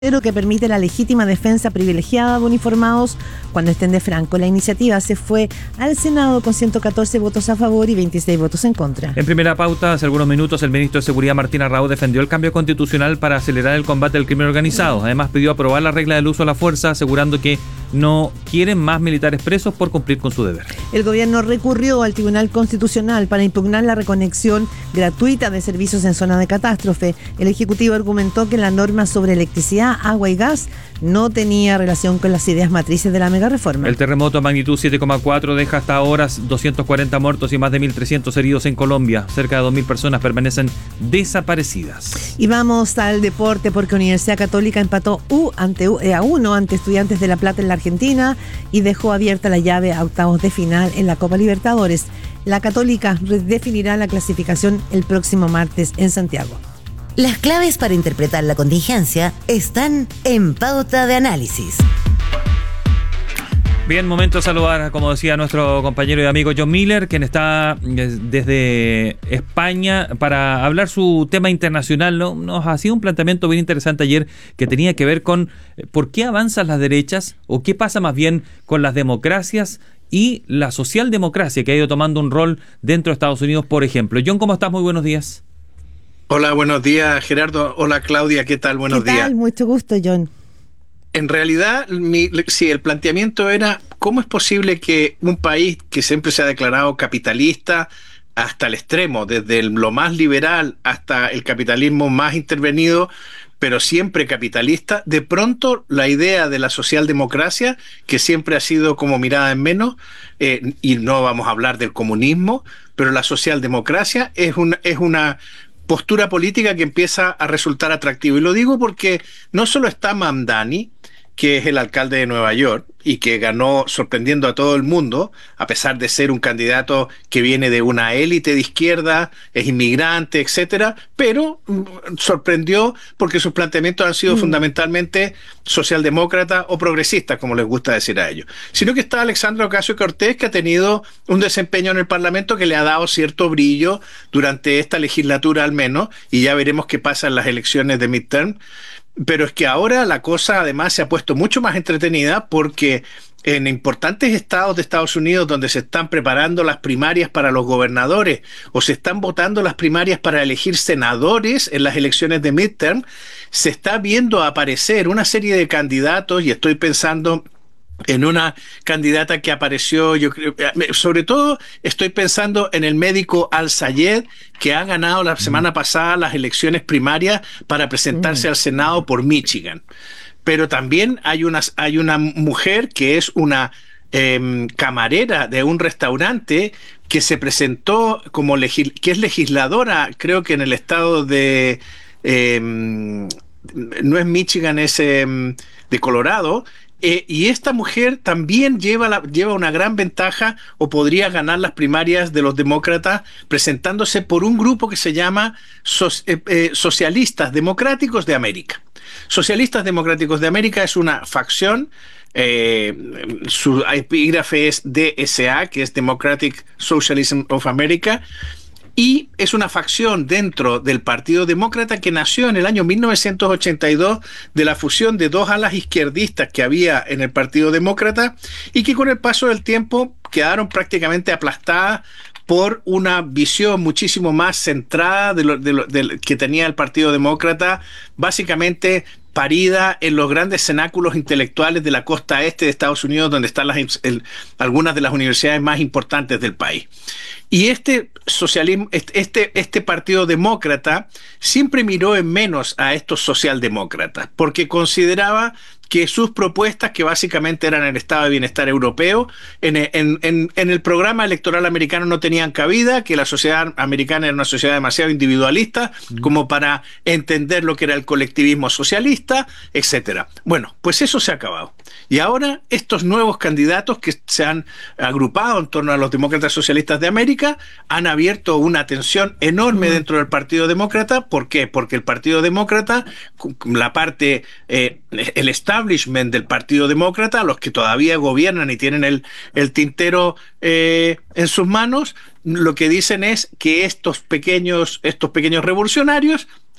que permite la legítima defensa privilegiada de uniformados cuando estén de franco. La iniciativa se fue al Senado con 114 votos a favor y 26 votos en contra. En primera pauta, hace algunos minutos, el ministro de Seguridad Martín Arrau defendió el cambio constitucional para acelerar el combate al crimen organizado. Además, pidió aprobar la regla del uso de la fuerza, asegurando que no quieren más militares presos por cumplir con su deber. El gobierno recurrió al Tribunal Constitucional para impugnar la reconexión gratuita de servicios en zona de catástrofe. El Ejecutivo argumentó que la norma sobre electricidad, agua y gas no tenía relación con las ideas matrices de la megareforma. El terremoto a magnitud 7,4 deja hasta ahora 240 muertos y más de 1.300 heridos en Colombia. Cerca de 2.000 personas permanecen desaparecidas. Y vamos al deporte porque Universidad Católica empató a 1 ante Estudiantes de La Plata en la Argentina y dejó abierta la llave a octavos de final en la Copa Libertadores. La Católica definirá la clasificación el próximo martes en Santiago. Las claves para interpretar la contingencia están en Pauta de Análisis. Bien, momento de saludar, como decía nuestro compañero y amigo John Miller, quien está desde España para hablar su tema internacional. Nos hacía un planteamiento bien interesante ayer que tenía que ver con por qué avanzan las derechas o qué pasa más bien con las democracias y la socialdemocracia que ha ido tomando un rol dentro de Estados Unidos, por ejemplo. John, ¿cómo estás? Muy buenos días. Hola, buenos días, Gerardo. Hola, Claudia. ¿Qué tal? Buenos días. ¿Qué tal? Mucho gusto, John. En realidad, el planteamiento era cómo es posible que un país que siempre se ha declarado capitalista hasta el extremo, desde lo más liberal hasta el capitalismo más intervenido, pero siempre capitalista, de pronto la idea de la socialdemocracia, que siempre ha sido como mirada en menos, y no vamos a hablar del comunismo, pero la socialdemocracia es una postura política que empieza a resultar atractivo. Y lo digo porque no solo está Mamdani, que es el alcalde de Nueva York y que ganó sorprendiendo a todo el mundo, a pesar de ser un candidato que viene de una élite de izquierda, es inmigrante, etcétera, pero sorprendió porque sus planteamientos han sido fundamentalmente socialdemócratas o progresistas, como les gusta decir a ellos. Sino que está Alexandria Ocasio-Cortez, que ha tenido un desempeño en el Parlamento que le ha dado cierto brillo durante esta legislatura al menos, y ya veremos qué pasa en las elecciones de midterm. Pero es que ahora la cosa además se ha puesto mucho más entretenida porque en importantes estados de Estados Unidos donde se están preparando las primarias para los gobernadores o se están votando las primarias para elegir senadores en las elecciones de midterm, se está viendo aparecer una serie de candidatos, y estoy pensando en una candidata que apareció, yo creo, sobre todo estoy pensando en el médico Al-Sayed, que ha ganado la semana pasada las elecciones primarias para presentarse al Senado por Michigan. Pero también hay una mujer que es una camarera de un restaurante que se presentó como que es legisladora, creo que en el estado de no es Michigan, es de Colorado. Y esta mujer también lleva una gran ventaja o podría ganar las primarias de los demócratas presentándose por un grupo que se llama Socialistas Democráticos de América. Socialistas Democráticos de América es una facción, su epígrafe es DSA, que es Democratic Socialism of America, y es una facción dentro del Partido Demócrata que nació en el año 1982 de la fusión de dos alas izquierdistas que había en el Partido Demócrata y que con el paso del tiempo quedaron prácticamente aplastadas por una visión muchísimo más centrada que tenía el Partido Demócrata, básicamente parida en los grandes cenáculos intelectuales de la costa este de Estados Unidos, donde están algunas de las universidades más importantes del país. Y este Partido Demócrata siempre miró en menos a estos socialdemócratas, porque consideraba que sus propuestas, que básicamente eran el estado de bienestar europeo, en el programa electoral americano no tenían cabida, que la sociedad americana era una sociedad demasiado individualista como para entender lo que era el colectivismo socialista, etcétera. Bueno, pues eso se ha acabado. Y ahora estos nuevos candidatos que se han agrupado en torno a los demócratas socialistas de América han abierto una tensión enorme dentro del Partido Demócrata. ¿Por qué? Porque el Partido Demócrata, la parte, el establishment del Partido Demócrata, los que todavía gobiernan y tienen el tintero en sus manos, lo que dicen es que estos pequeños revolucionarios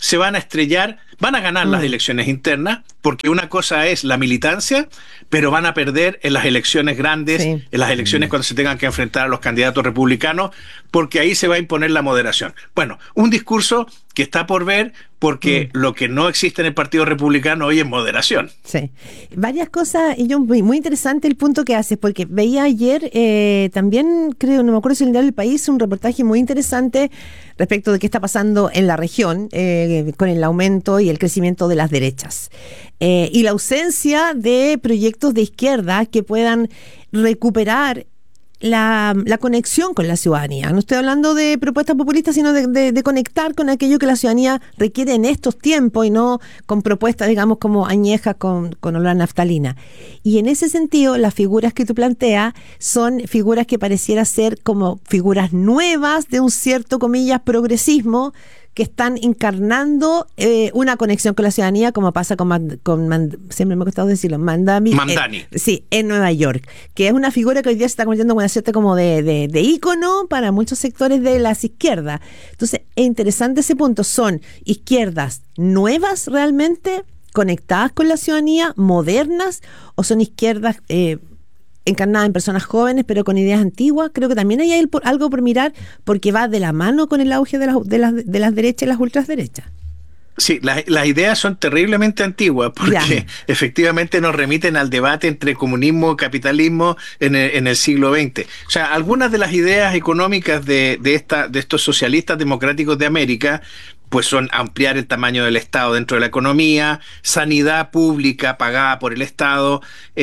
se van a estrellar, van a ganar las elecciones internas, porque una cosa es la militancia, pero van a perder en las elecciones grandes, en las elecciones cuando se tengan que enfrentar a los candidatos republicanos, porque ahí se va a imponer la moderación. Bueno, un discurso que está por ver, porque lo que no existe en el Partido Republicano hoy es moderación. Sí, varias cosas, y muy interesante el punto que haces, porque veía ayer también, creo, no me acuerdo si en el Diario del País, un reportaje muy interesante respecto de qué está pasando en la región con el aumento y el crecimiento de las derechas. Y la ausencia de proyectos de izquierda que puedan recuperar la conexión con la ciudadanía. No estoy hablando de propuestas populistas, sino de conectar con aquello que la ciudadanía requiere en estos tiempos y no con propuestas, digamos, como añejas con olor a naftalina. Y en ese sentido, las figuras que tú planteas son figuras que pareciera ser como figuras nuevas de un cierto, comillas, progresismo, que están encarnando una conexión con la ciudadanía, como pasa siempre me ha costado decirlo, Mamdani. Sí, en Nueva York, que es una figura que hoy día se está convirtiendo en una cierta como de ícono para muchos sectores de las izquierdas. Entonces, es interesante ese punto. ¿Son izquierdas nuevas realmente, conectadas con la ciudadanía, modernas, o son izquierdas encarnada en personas jóvenes pero con ideas antiguas? Creo que también hay algo por mirar, porque va de la mano con el auge de las derechas y las ultraderechas. Sí, las ideas son terriblemente antiguas, porque efectivamente nos remiten al debate entre comunismo y capitalismo en el siglo XX. O sea, algunas de las ideas económicas de estos socialistas democráticos de América pues son ampliar el tamaño del Estado dentro de la economía, sanidad pública pagada por el Estado,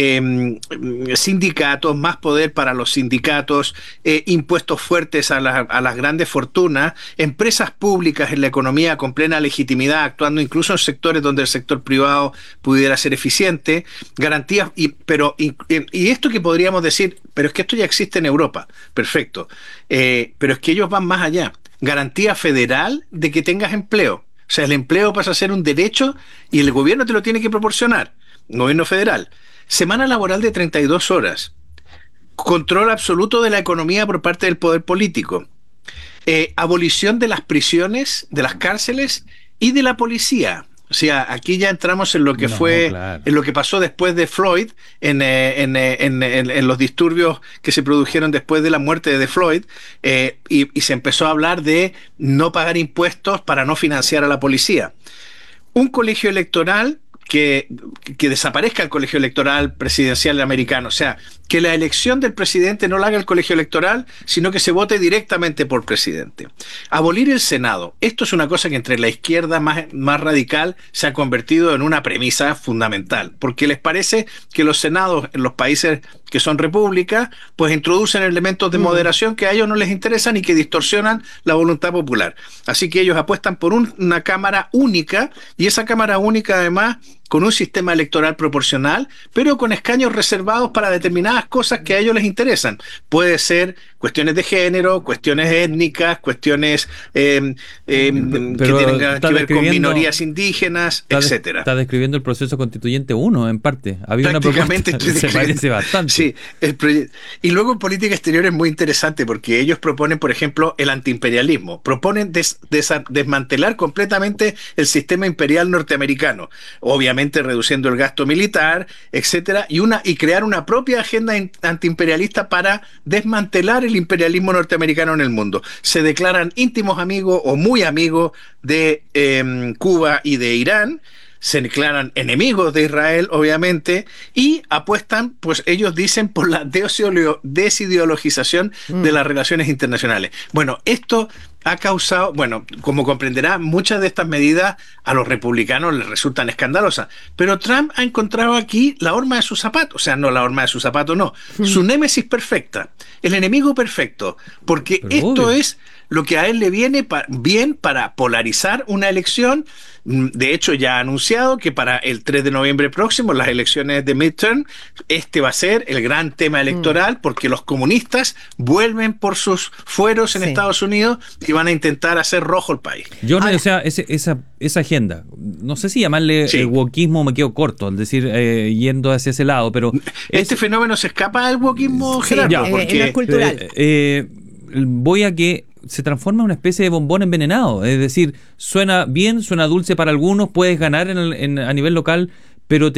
sindicatos, más poder para los sindicatos, impuestos fuertes a las grandes fortunas, empresas públicas en la economía con plena legitimidad, actuando incluso en sectores donde el sector privado pudiera ser eficiente, garantías, y esto que podríamos decir, pero es que esto ya existe en Europa, perfecto, pero es que ellos van más allá. Garantía federal de que tengas empleo. O sea, el empleo pasa a ser un derecho y el gobierno te lo tiene que proporcionar. Gobierno federal. Semana laboral de 32 horas. Control absoluto de la economía por parte del poder político. Abolición de las prisiones, de las cárceles y de la policía. O sea, aquí ya entramos en lo que en lo que pasó después de Floyd, en los disturbios que se produjeron después de la muerte de Floyd, y se empezó a hablar de no pagar impuestos para no financiar a la policía. Un colegio electoral que desaparezca el colegio electoral presidencial americano, o sea, que la elección del presidente no la haga el colegio electoral, sino que se vote directamente por presidente. Abolir el Senado. Esto es una cosa que entre la izquierda más radical se ha convertido en una premisa fundamental, porque les parece que los senados en los países que son repúblicas, pues introducen elementos de moderación que a ellos no les interesan y que distorsionan la voluntad popular. Así que ellos apuestan por una cámara única, y esa cámara única además con un sistema electoral proporcional, pero con escaños reservados para determinadas cosas que a ellos les interesan. Puede ser cuestiones de género, cuestiones étnicas, cuestiones que tengan que ver con minorías indígenas, etcétera. Está describiendo el proceso constituyente 1, en parte. Había una propuesta que se parece bastante. Sí, y luego en política exterior es muy interesante, porque ellos proponen, por ejemplo, el antiimperialismo. Proponen desmantelar completamente el sistema imperial norteamericano. Obviamente reduciendo el gasto militar, etcétera, y crear una propia agenda antiimperialista para desmantelar el imperialismo norteamericano en el mundo. Se declaran íntimos amigos o muy amigos de Cuba y de Irán, se declaran enemigos de Israel, obviamente, y apuestan, pues ellos dicen, por la desideologización de las relaciones internacionales. Bueno, esto ha causado, como comprenderá, muchas de estas medidas a los republicanos les resultan escandalosas, pero Trump ha encontrado aquí la horma de su zapato, o sea, no la horma de su zapato, no, su némesis perfecta, el enemigo perfecto, porque pero esto obvio. Es lo que a él le viene bien para polarizar una elección. De hecho, ya ha anunciado que para el 3 de noviembre próximo, las elecciones de midterm, este va a ser el gran tema electoral, porque los comunistas vuelven por sus fueros en Estados Unidos y van a intentar hacer rojo el país. Yo no, o sea, esa agenda, no sé si llamarle wokismo, me quedo corto, al decir yendo hacia ese lado, pero... Este fenómeno se escapa del wokismo, Gerardo, porque es cultural. Voy a que se transforma en una especie de bombón envenenado. Es decir, suena bien, suena dulce para algunos, puedes ganar a nivel local, pero